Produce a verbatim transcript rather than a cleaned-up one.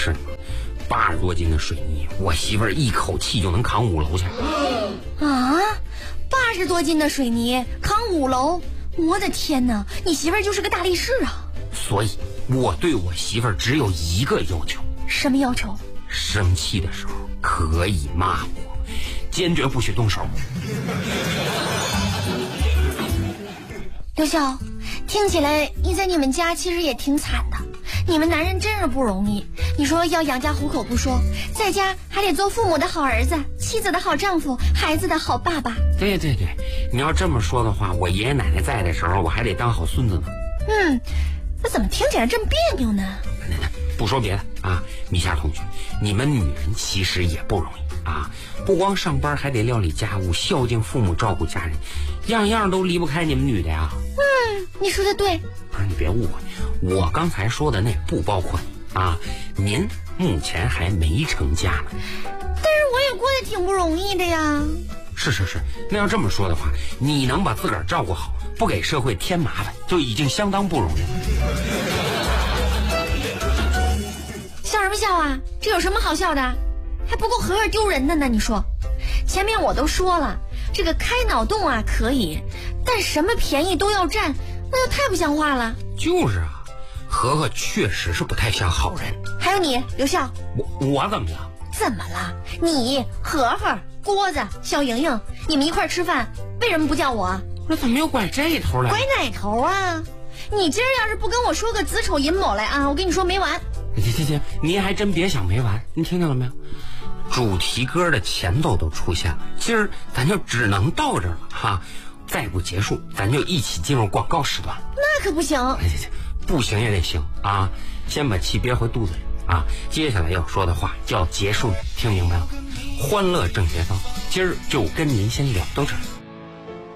是呢，八十多斤的水泥，我媳妇儿一口气就能扛五楼去。 啊，八十多斤的水泥扛五楼，我的天哪，你媳妇儿就是个大力士啊！ 所以我对我媳妇儿只有一个要求。 什么要求？ 生气的时候可以骂我，坚决不许动手。 刘晓，听起来你在你们家其实也挺惨的，你们男人真是不容易。你说要养家糊口不说，在家还得做父母的好儿子，妻子的好丈夫，孩子的好爸爸。 对对对，你要这么说的话，我爷爷奶奶在的时候我还得当好孙子呢。 嗯，那怎么听起来这么别扭呢？ 不说别的啊，米夏同学，你们女人其实也不容易啊，不光上班，还得料理家务，孝敬父母，照顾家人，样样都离不开你们女的呀。 嗯，你说的对。 不是，你别误会，我刚才说的那不包括你啊，您目前还没成家呢。 但是我也过得挺不容易的呀。 是是是，那要这么说的话，你能把自个儿照顾好，不给社会添麻烦，就已经相当不容易了。 笑什么笑啊？这有什么好笑的？还不够和和丢人的呢？你说，前面我都说了，这个开脑洞啊可以，但什么便宜都要占，那就太不像话了。 就是啊，和和确实是不太像好人。 还有你，刘笑， 我我怎么了？ 怎么了？你和和、郭子、小莹莹，你们一块吃饭，为什么不叫我？ 那怎么又拐这头来？ 拐哪头啊？你今儿要是不跟我说个子丑寅卯来啊，我跟你说没完。 行行行，您还真别想没完，您听见了没有？主题歌的前奏都出现了，今儿咱就只能到这儿了哈，再不结束，咱就一起进入广告时段。 那可不行， 行行行，不行也得行啊！先把气憋回肚子里啊！接下来要说的话就要结束，听明白了？欢乐正前方，今儿就跟您先聊到这儿。